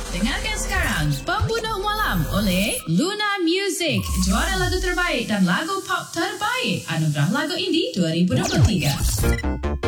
Dengarkan sekarang Pembunuh Malam oleh Luna Music, juara lagu terbaik dan lagu pop terbaik Anugerah Lagu Indie 2023.